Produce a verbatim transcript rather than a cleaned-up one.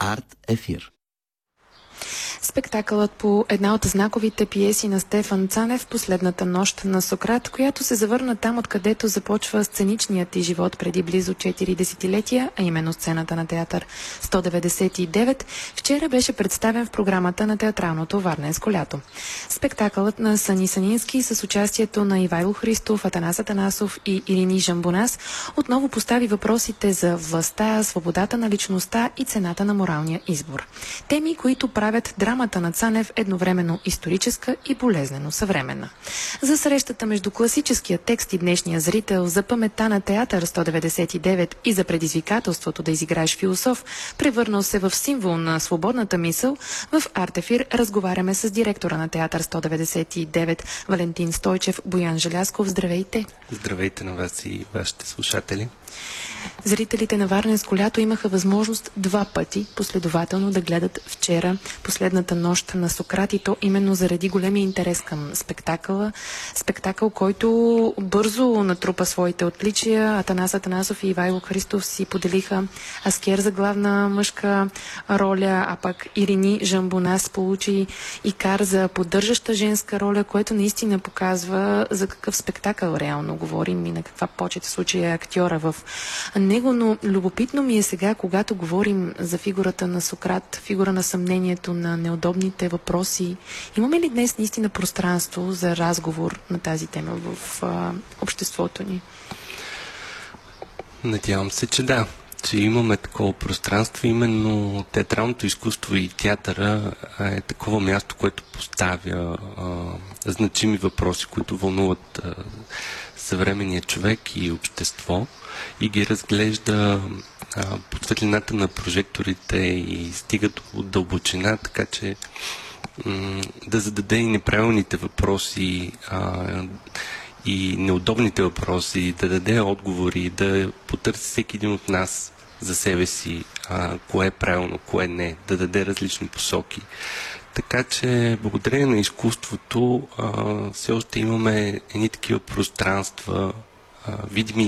Арт Ефир. Спектакълът по една от знаковите пиеси на Стефан Цанев, "Последната нощ на Сократ", която се завърна там, откъдето започва сценичният ти живот преди близо четири десетилетия, а именно сцената на театър сто деветдесет и девет, вчера беше представен в програмата на театралното Варненско лято. Спектакълът на Сани Санински с участието на Ивайло Христов, Атанас Атанасов и Ирини Жамбонас отново постави въпросите за властта, свободата на личността и цената на моралния избор. Теми, които правят драмата на Цанев едновременно историческа и болезнено съвременна. За срещата между класическия текст и днешния зрител, за паметта на театър сто деветдесет и девет и за предизвикателството да изиграеш философ, превърнал се в символ на свободната мисъл, в Арт Ефир разговаряме с директора на театър сто деветдесет и девет Валентин Стойчев. Боян Желязков, здравейте! Здравейте на вас и вашите слушатели! Зрителите на Варненско лято имаха възможност два пъти последователно да гледат вчера "Последната нощ на Сократ", и то именно заради големия интерес към спектакъла. Спектакъл, който бързо натрупа своите отличия. Атанас Атанасов и Ивайло Христов си поделиха Аскер за главна мъжка роля, а пък Ирини Жамбонас получи Икар за поддържаща женска роля, което наистина показва за какъв спектакъл реално говорим и на каква почет в случая актьора в него. Но любопитно ми е сега, когато говорим за фигурата на Сократ, фигура на съмнението, на неудобните въпроси, имаме ли днес наистина пространство за разговор на тази тема в а, обществото ни? Надявам се, че да. Че имаме такова пространство. Именно театралното изкуство и театъра е такова място, което поставя а, значими въпроси, които вълнуват а, съвременния човек и общество, и ги разглежда а, под светлината на прожекторите и стига до дълбочина, така че м- да зададе и неправилните въпроси, а, и неудобните въпроси, да даде отговори, да потърси всеки един от нас за себе си, а, кое е правилно, кое не, да даде различни посоки. Така че, благодарение на изкуството, а, все още имаме едни такива пространства, а, видими